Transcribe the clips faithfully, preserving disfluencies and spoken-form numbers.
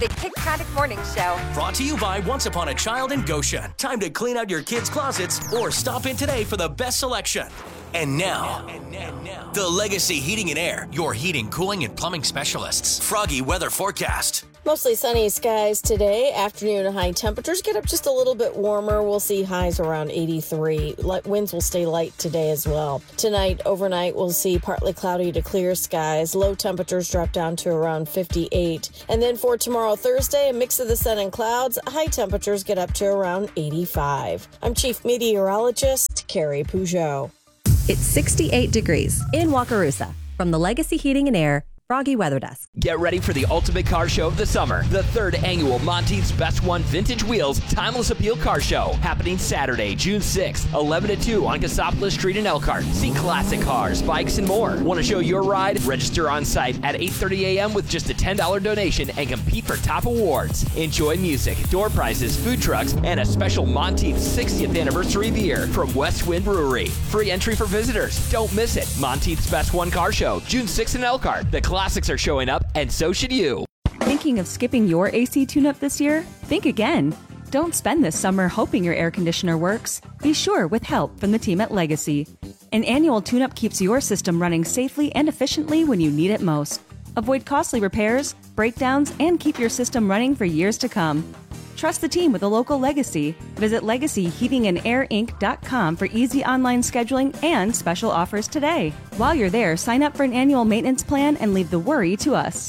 The Kicktronic Morning Show. Brought to you by Once Upon a Child in Goshen. Time to clean out your kids' closets or stop in today for the best selection. And now, and now, and now, the Legacy Heating and Air, your heating, cooling, and plumbing specialists. Froggy weather forecast. Mostly sunny skies today. Afternoon high temperatures get up just a little bit warmer. We'll see highs around eighty-three. Light winds will stay light today as well. Tonight, overnight, we'll see partly cloudy to clear skies. Low temperatures drop down to around fifty-eight. And then for tomorrow, Thursday, a mix of the sun and clouds. High temperatures get up to around eighty-five. I'm Chief Meteorologist Carrie Peugeot. It's sixty-eight degrees in Wakarusa. From the Legacy Heating and Air Froggy Weather Desk. Get ready for the ultimate car show of the summer. The third annual Monteith's Best One Vintage Wheels Timeless Appeal Car Show. Happening Saturday, June sixth, eleven to two on Cassopolis Street in Elkhart. See classic cars, bikes, and more. Want to show your ride? Register on site at eight thirty a.m. with just a ten dollars donation and compete for top awards. Enjoy music, door prizes, food trucks, and a special Monteith's sixtieth anniversary beer from West Wind Brewery. Free entry for visitors. Don't miss it. Monteith's Best One Car Show, June sixth in Elkhart. The classics are showing up, and so should you. Thinking of skipping your A C tune-up this year? Think again. Don't spend this summer hoping your air conditioner works. Be sure with help from the team at Legacy. An annual tune-up keeps your system running safely and efficiently when you need it most. Avoid costly repairs, breakdowns, and keep your system running for years to come. Trust the team with a local Legacy. Visit legacy heating and air inc dot com for easy online scheduling and special offers today. While you're there, sign up for an annual maintenance plan and leave the worry to us.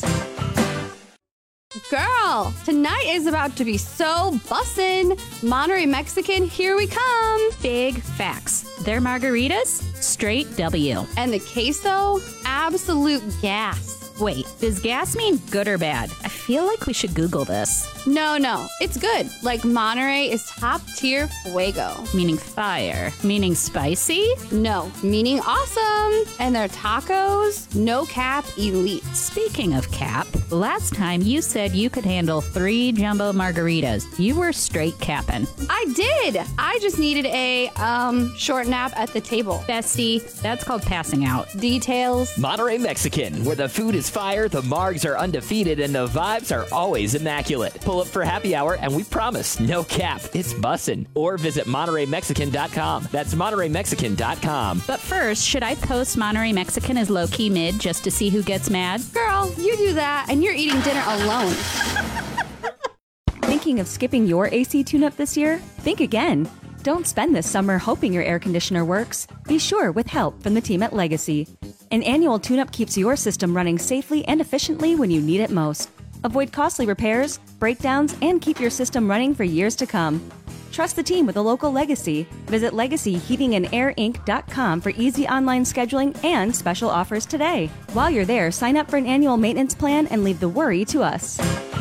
Girl, tonight is about to be so bussin'. Monterey Mexican, here we come. Big facts. Their margaritas, straight W. And the queso, absolute gas. Wait, does gas mean good or bad? I feel like we should Google this. No, no, it's good. Like Monterey is top tier fuego. Meaning fire. Meaning spicy? No, meaning awesome. And their tacos, no cap elite. Speaking of cap, last time you said you could handle three jumbo margaritas. You were straight capping. I did. I just needed a um short nap at the table. Bestie, that's called passing out. Details. Monterey Mexican, where the food is fire, the margs are undefeated, and the vibes are always immaculate. Pull up for happy hour, and we promise, no cap, it's bussin'. Or visit Monterey Mexican dot com. That's Monterey Mexican dot com. But first, should I post Monterey Mexican as low-key mid just to see who gets mad? Girl, you do that, and you're eating dinner alone. Thinking of skipping your A C tune-up this year? Think again. Don't spend this summer hoping your air conditioner works. Be sure with help from the team at Legacy. An annual tune-up keeps your system running safely and efficiently when you need it most. Avoid costly repairs, breakdowns, and keep your system running for years to come. Trust the team with a local Legacy. Visit legacy heating and air inc dot com for easy online scheduling and special offers today. While you're there, sign up for an annual maintenance plan and leave the worry to us.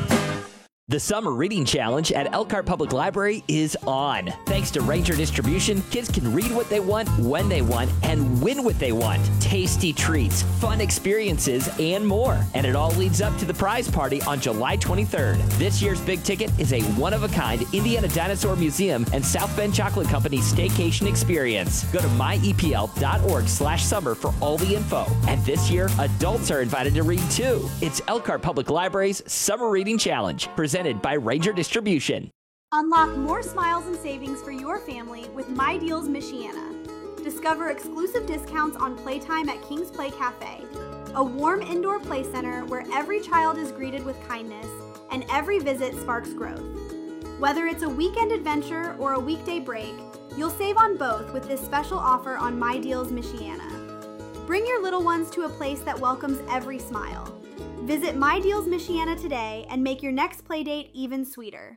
The Summer Reading Challenge at Elkhart Public Library is on. Thanks to Ranger Distribution, kids can read what they want, when they want, and win what they want. Tasty treats, fun experiences, and more. And it all leads up to the prize party on July twenty-third. This year's big ticket is a one-of-a-kind Indiana Dinosaur Museum and South Bend Chocolate Company staycation experience. Go to my e p l dot org slash summer for all the info. And this year, adults are invited to read too. It's Elkhart Public Library's Summer Reading Challenge, presented by Ranger Distribution. Unlock more smiles and savings for your family with My Deals Michiana. Discover exclusive discounts on playtime at King's Play Cafe, a warm indoor play center where every child is greeted with kindness and every visit sparks growth. Whether it's a weekend adventure or a weekday break, you'll save on both with this special offer on My Deals Michiana. Bring your little ones to a place that welcomes every smile. Visit My Deals Michiana today and make your next playdate even sweeter.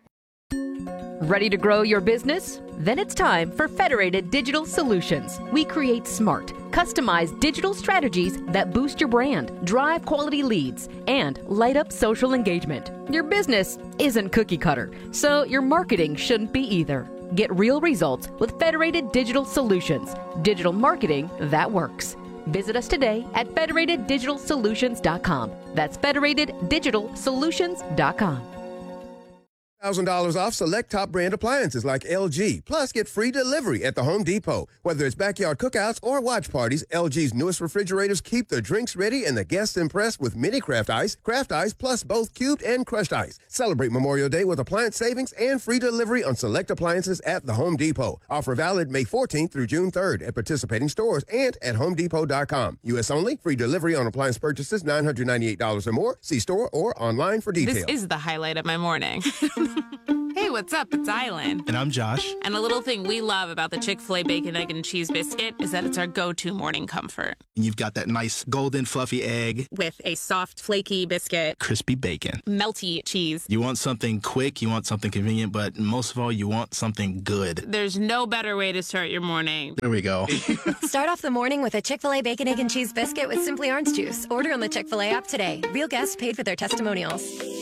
Ready to grow your business? Then it's time for Federated Digital Solutions. We create smart, customized digital strategies that boost your brand, drive quality leads, and light up social engagement. Your business isn't cookie cutter, so your marketing shouldn't be either. Get real results with Federated Digital Solutions. Digital marketing that works. Visit us today at federated digital solutions dot com. That's federated digital solutions dot com. one thousand dollars off select top brand appliances like L G. Plus, get free delivery at the Home Depot. Whether it's backyard cookouts or watch parties, L G's newest refrigerators keep the drinks ready and the guests impressed with mini craft ice, craft ice, plus both cubed and crushed ice. Celebrate Memorial Day with appliance savings and free delivery on select appliances at the Home Depot. Offer valid May fourteenth through June third at participating stores and at home depot dot com. U S only. Free delivery on appliance purchases nine hundred ninety-eight dollars or more. See store or online for details. This is the highlight of my morning. Hey, what's up? It's Island. And I'm Josh. And a little thing we love about the Chick-fil-A Bacon, Egg, and Cheese Biscuit is that it's our go-to morning comfort. And you've got that nice golden fluffy egg. With a soft, flaky biscuit. Crispy bacon. Melty cheese. You want something quick, you want something convenient, but most of all, you want something good. There's no better way to start your morning. There we go. Start off the morning with a Chick-fil-A Bacon, Egg, and Cheese Biscuit with Simply Orange Juice. Order on the Chick-fil-A app today. Real guests paid for their testimonials.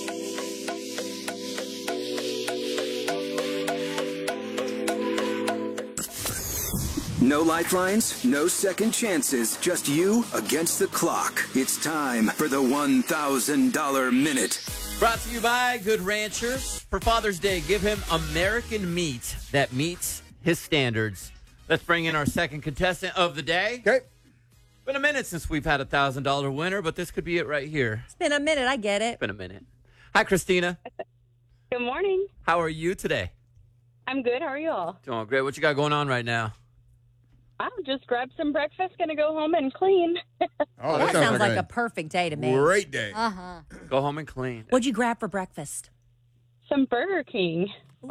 No lifelines, no second chances, just you against the clock. It's time for the one thousand dollars Minute. Brought to you by Good Ranchers. For Father's Day, give him American meat that meets his standards. Let's bring in our second contestant of the day. Okay. Been a minute since we've had a one thousand dollars winner, but this could be it right here. It's been a minute. I get it. Been a minute. Hi, Christina. Good morning. How are you today? I'm good. How are you all? Doing great. What you got going on right now? I'll just grab some breakfast, gonna go home and clean. Oh, that, that sounds, sounds like, like a perfect day to me. Great day. Uh-huh. Go home and clean. What'd you grab for breakfast? Some Burger King.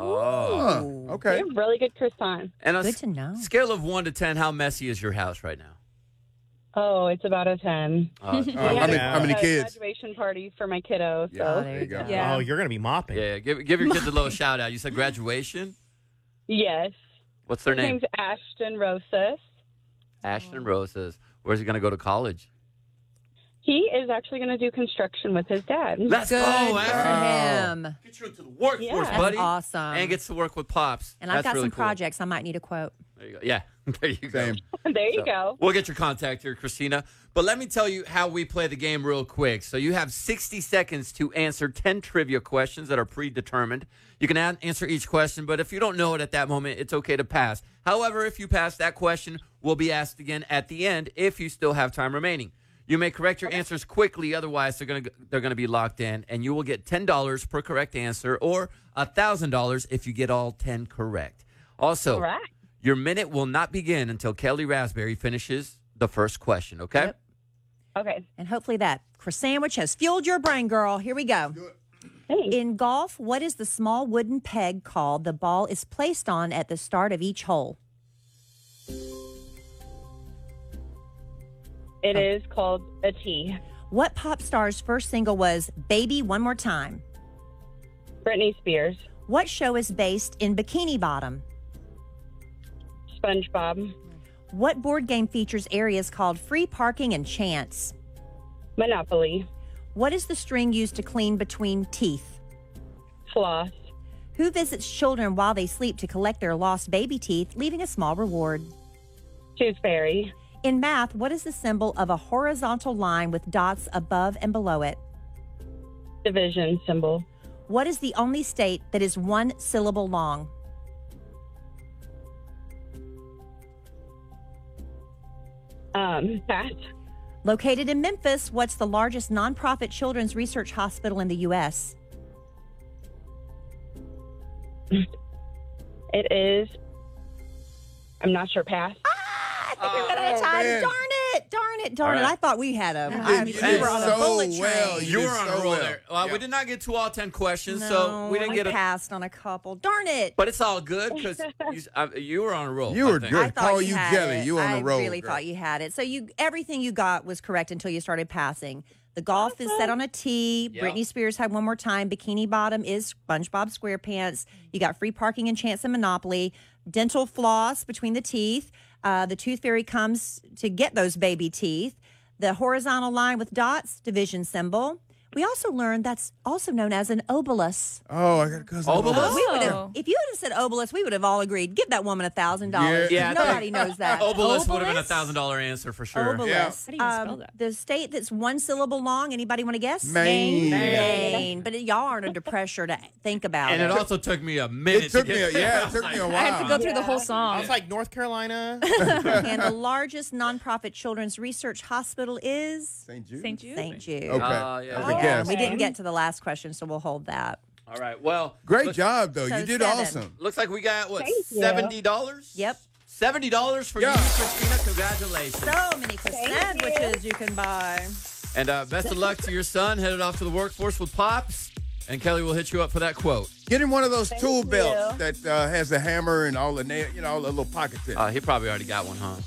Oh, okay. They have really good croissants. And a good to know. Scale of one to ten, how messy is your house right now? Oh, it's about a ten. Uh, uh, how, many, how many kids? Graduation party for my kiddo. So. Yeah, there you go. Yeah. Oh, you're gonna be mopping. Yeah, give give your kids a little shout out. You said graduation. Yes. What's their His name? name's Ashton Rosas. Ashton Rosas. Where's he going to go to college? He is actually going to do construction with his dad. Let's Good go, for Ashton. him. Get you into the workforce, Yeah. buddy. That's awesome. And gets to work with Pops. And I've That's got really some cool. projects I might need a quote. There you go. Yeah, there you go. There you So, go. We'll get your contact here, Christina. But let me tell you how we play the game real quick. So you have sixty seconds to answer ten trivia questions that are predetermined. You can a- answer each question, but if you don't know it at that moment, it's okay to pass. However, if you pass, that question will be asked again at the end if you still have time remaining. You may correct your answers quickly, otherwise they're going to they're going to be locked in, and you will get ten dollars per correct answer or one thousand dollars if you get all ten correct. Also, All right. your minute will not begin until Kelly Raspberry finishes the first question, okay? Yep. Okay. And hopefully that croissant sandwich has fueled your brain, girl. Here we go. Thanks. In golf, what is the small wooden peg called the ball is placed on at the start of each hole? It is called a tee. What pop star's first single was Baby One More Time? Britney Spears. What show is based in Bikini Bottom? SpongeBob. What board game features areas called free parking and chance? Monopoly. What is the string used to clean between teeth? Floss. Who visits children while they sleep to collect their lost baby teeth, leaving a small reward? Tooth Fairy. In math, what is the symbol of a horizontal line with dots above and below it? Division symbol. What is the only state that is one syllable long? Um, pass. Located in Memphis, what's the largest nonprofit children's research hospital in the U S? It is. I'm not sure. Pass. Ah, I think we ran out of time. man. Darn it! Darn it! Darn All it! right. I thought we had a. You I did- mean, you we did were on a so bullet train. well. You did were on so a roll well. there. Uh, Yeah. We did not get to all ten questions, No, so we didn't I get a... passed on a couple. Darn it! But it's all good because you, uh, you were on a roll. You I were think. good. I thought Call you you had jelly. it. You on I the road, really girl. thought you had it. So you everything you got was correct until you started passing. The golf is set on a tee. Yep. Britney Spears had One More Time. Bikini Bottom is SpongeBob SquarePants. You got free parking and chance and Monopoly. Dental floss between the teeth. Uh, the Tooth Fairy comes to get those baby teeth. The horizontal line with dots, division symbol. We also learned that's also known as an obolus. Oh, I got a cousin. Obolus? We would have, Oh. if you would have said obolus, we would have all agreed. Give that woman a thousand dollars. Yeah, I Nobody think knows that. Obolus would have been a thousand dollar answer for sure. Obolus. How do you spell Um, that? the state that's one syllable long. Anybody want to guess? Maine. Maine. But y'all aren't under pressure to think about And it. it also took me a minute. It took to me get a- yeah, it I took was me a like, I had to go Wow. through the whole song. I was like, North Carolina. And the largest nonprofit children's research hospital is Saint Jude. Saint Jude. Saint Jude. Okay. Uh, yeah. That's Oh, a guess. we didn't get to the last question, so we'll hold that. All right. Well, Great look- job, though. So you did seven. awesome. Looks like we got what Thank you. seventy dollars. Yep. Seventy dollars for Yeah. you, Christina. Congratulations. So many sandwiches you can buy. And uh, best of luck to your son. Headed off to the workforce with Pops. And Kelly will hit you up for that quote. Get him one of those tool you. belts that uh, has the hammer and all the nail, you know, all the little pockets in it. Uh, he probably already got one, huh?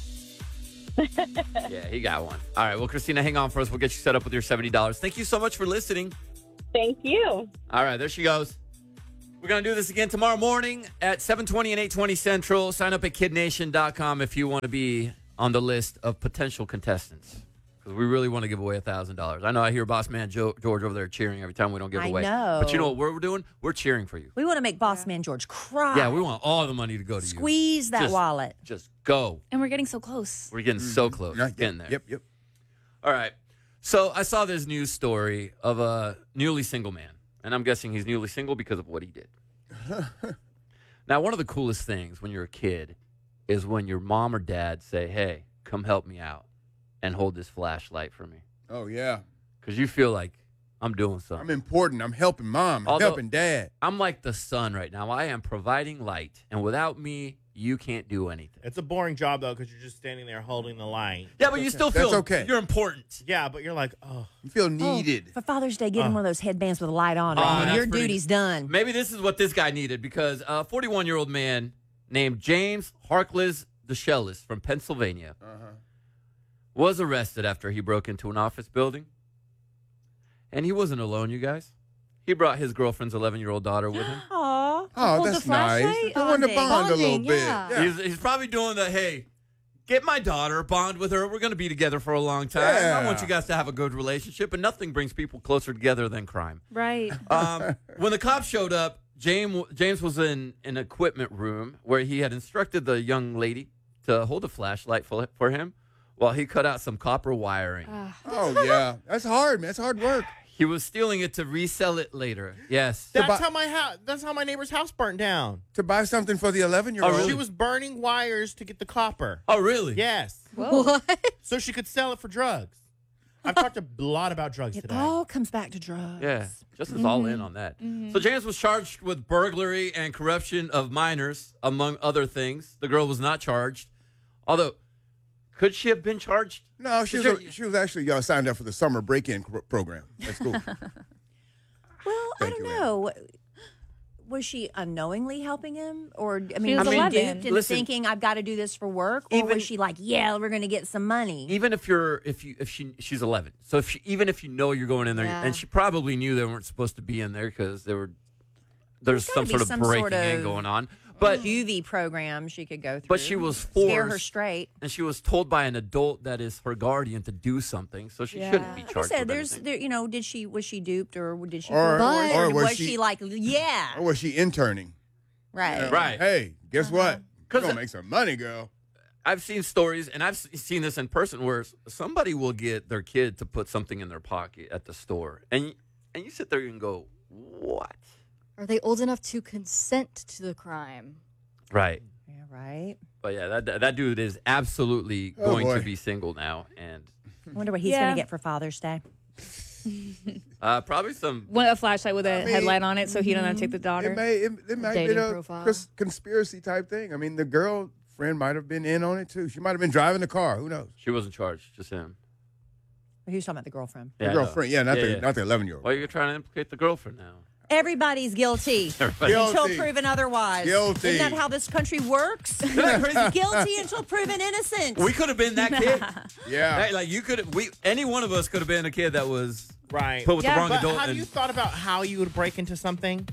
Yeah, he got one. All right. Well, Christina, hang on for us. We'll get you set up with your seventy dollars. Thank you so much for listening. Thank you. All right, there she goes. We're going to do this again tomorrow morning at seven twenty and eight twenty Central. Sign up at kid nation dot com if you want to be on the list of potential contestants. Because we really want to give away one thousand dollars. I know I hear Boss Man Joe, George over there cheering every time we don't give I away. know. But you know what we're doing? We're cheering for you. We want to make Boss Man George cry. Yeah, we want all the money to go to you. Squeeze that Just- wallet. Just go. And we're getting so close. We're getting so close. Yeah, Getting there. Yep, yep. All right. So I saw this news story of a newly single man. And I'm guessing he's newly single because of what he did. Now, one of the coolest things when you're a kid is when your mom or dad say, hey, come help me out and hold this flashlight for me. Oh, yeah. Because you feel like I'm doing something. I'm important. I'm helping mom. I'm Although- helping dad. I'm like the sun right now. I am providing light. And without me, you can't do anything. It's a boring job, though, because you're just standing there holding the light. Yeah, but you still feel That's okay. you're important. Yeah, but you're like, oh. You feel needed. For Father's Day, get him Oh. one of those headbands with a light on it. Oh, and that's your pretty- duty's done. Maybe this is what this guy needed because a forty-one-year-old man named James Harkless DeShellis from Pennsylvania Uh-huh. was arrested after he broke into an office building. And he wasn't alone, you guys. He brought his girlfriend's eleven-year-old daughter with him. Aw. Oh, Hold that's the flashlight? nice. I want to Bonding. bond a little Bonding, bit. yeah. Yeah. He's, he's probably doing the, hey, get my daughter, bond with her. We're going to be together for a long time. Yeah. I want you guys to have a good relationship, and nothing brings people closer together than crime. Right. Um, when the cops showed up, James, James was in an equipment room where he had instructed the young lady to hold a flashlight for, for him while he cut out some copper wiring. Oh, yeah. That's hard, man. That's hard work. He was stealing it to resell it later. Yes. That's buy- how my house. That's how my neighbor's house burnt down. To buy something for the eleven-year-old. Oh, really? She was burning wires to get the copper. Oh, really? Yes. Whoa. So she could sell it for drugs. I've talked a lot about drugs It today. all comes back to drugs. Yeah, just is all in on that. So James was charged with burglary and corruption of minors, among other things. The girl was not charged. Although, could she have been charged? No, she Is was, there- she was actually uh, signed up for the summer break-in cr- program. That's cool. Well, Thank I don't you, Ann. know. Was she unknowingly helping him? Or, I mean, She was was she eleven. duped into Listen, thinking, I've got to do this for work? Or even- was she like, yeah, we're going to get some money? Even if you're, if you, if she, she's eleven. So if she, even if you know you're going in there, Yeah. and she probably knew they weren't supposed to be in there because there were, there's There's some gotta sort be of some breaking sort in of going on. But U V program she could go through. but she was forced, Scare her straight. and she was told by an adult that is her guardian to do something. So she shouldn't be Like I charged. said, with there's, anything. there, you know, did she, was she duped or did she, Or- feel or- good? or Or was was she- she like, yeah, Or was she interning? right. You know, Right. Hey, guess what? You're 'Cause going it- to make some money, girl. I've seen stories, and I've s- seen this in person, where s- somebody will get their kid to put something in their pocket at the store, and y- and you sit there and go, "What?" Are they old enough to consent to the crime? Right. Yeah, right. But yeah, that that dude is absolutely Oh, going to boy. be single now, and I wonder what he's Yeah. going to get for Father's Day. uh, probably some. Want a flashlight with a I mean, headlight on it so he don't have to take the daughter. It may, it, it might be Dating a profile. cons- conspiracy type thing. I mean, the girlfriend might have been in on it, too. She might have been driving the car. Who knows? She wasn't charged, just him. He was talking about the girlfriend. Yeah, the I know. girlfriend. Yeah, not, Yeah, the, yeah. not the eleven-year-old. Why are you trying to implicate the girlfriend now? Everybody's guilty Everybody- until Guilty. proven otherwise. Guilty. Isn't that how this country works? Isn't that crazy? Guilty until proven innocent. We could have been that kid. Yeah. Hey, like you could. We any one of us could have been a kid that was Right. put with Yeah, the wrong But adult. have and- you thought about how you would break into something?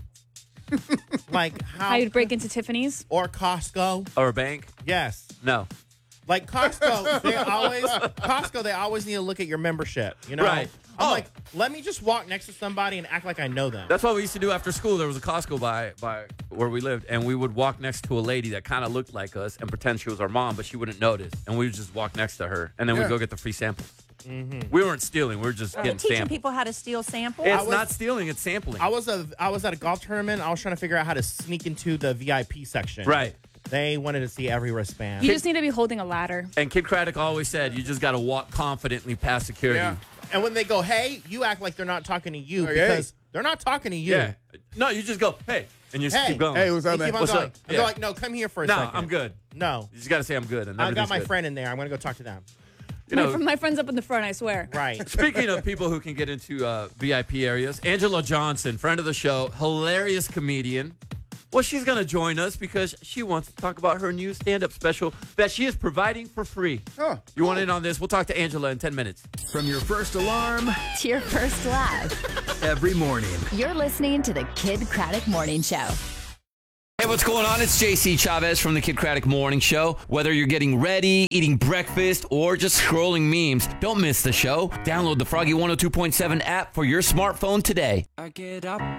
Like how? How you'd break into Tiffany's? Or Costco? or a bank? Yes. No. Like Costco, they always Costco. They always need to look at your membership. You know, Right. I'm Oh. like, let me just walk next to somebody and act like I know them. That's what we used to do after school. There was a Costco by by where we lived, and we would walk next to a lady that kind of looked like us and pretend she was our mom, but she wouldn't notice. And we would just walk next to her, and then Yeah. we'd go get the free samples. Mm-hmm. We weren't stealing. We were just You're getting teaching samples. people how to steal samples. It's not stealing. It's sampling. I was a I was at a golf tournament. I was trying to figure out how to sneak into the V I P section. Right. They wanted to see every wristband. You just need to be holding a ladder. And Kid Craddock always said, you just got to walk confidently past security. Yeah. And when they go, hey, you act like they're not talking to you Hey. because they're not talking to you. Yeah. No, you just go, hey, and you just Hey. keep going. Hey, what's up, You man? keep on What's going. up? And Yeah. they're like, no, come here for a no, second. I'm good. No. You just got to say I'm good. And I got everything's my good. friend in there. I'm going to go talk to them. You know, my, my friend's up in the front, I swear. Right. Speaking of people who can get into uh, V I P areas, Angela Johnson, friend of the show, hilarious comedian. Well, she's going to join us because she wants to talk about her new stand-up special that she is providing for free. Oh, you want in on this? We'll talk to Angela in ten minutes. From your first alarm To your first laugh. every morning. You're listening to the Kid Craddock Morning Show. Hey, what's going on? It's J C Chavez from the Kid Craddock Morning Show. Whether you're getting ready, eating breakfast, or just scrolling memes, don't miss the show. Download the Froggy one oh two point seven app for your smartphone today. I get up